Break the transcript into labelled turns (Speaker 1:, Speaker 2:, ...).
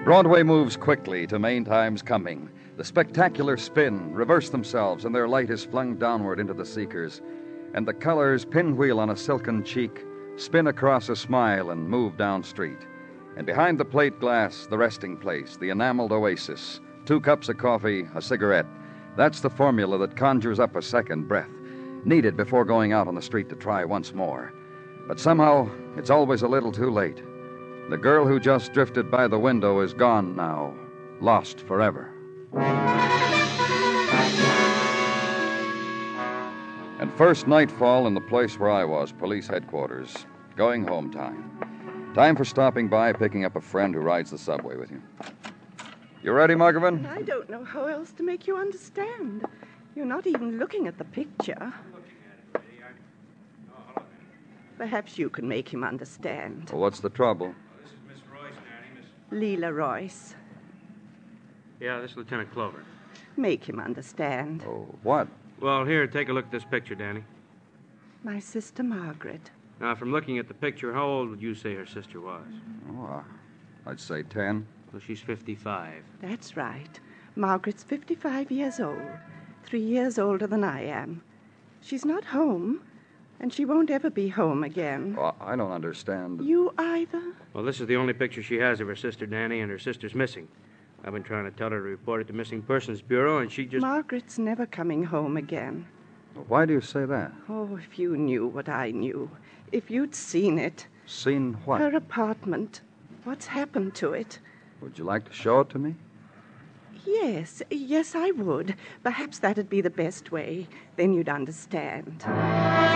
Speaker 1: Broadway moves quickly to main time's coming. The spectacular spin reverse themselves, and their light is flung downward into the seekers. And the colors pinwheel on a silken cheek, spin across a smile, and move down street. And behind the plate glass, the resting place, the enameled oasis, 2 cups of coffee, a cigarette. That's the formula that conjures up a second breath, needed before going out on the street to try once more. But somehow, it's always a little too late. The girl who just drifted by the window is gone now, lost forever. And first nightfall in the place where I was, police headquarters. Going home time. Time for stopping by, picking up a friend who rides the subway with you. You ready, Margovan?
Speaker 2: I don't know how else to make you understand. You're not even looking at the picture. Perhaps you can make him understand.
Speaker 1: Well, what's the trouble?
Speaker 3: This is Miss Royce, Nanny,
Speaker 2: Leela Royce.
Speaker 3: Yeah, this is Lieutenant Clover.
Speaker 2: Make him understand.
Speaker 1: Oh, what?
Speaker 3: Well, here, take a look at this picture, Danny.
Speaker 2: My sister Margaret.
Speaker 3: Now, from looking at the picture, how old would you say her sister was?
Speaker 1: Oh, I'd say 10.
Speaker 3: Well, she's 55.
Speaker 2: That's right. Margaret's 55 years old. 3 years older than I am. She's not home, and she won't ever be home again.
Speaker 1: Oh, I don't understand.
Speaker 2: You either?
Speaker 3: Well, this is the only picture she has of her sister, Danny, and her sister's missing. I've been trying to tell her to report it to Missing Persons Bureau, and she just...
Speaker 2: Margaret's never coming home again.
Speaker 1: Why do you say that?
Speaker 2: Oh, if you knew what I knew. If you'd seen it.
Speaker 1: Seen what?
Speaker 2: Her apartment. What's happened to it?
Speaker 1: Would you like to show it to me?
Speaker 2: Yes, I would. Perhaps that'd be the best way. Then you'd understand.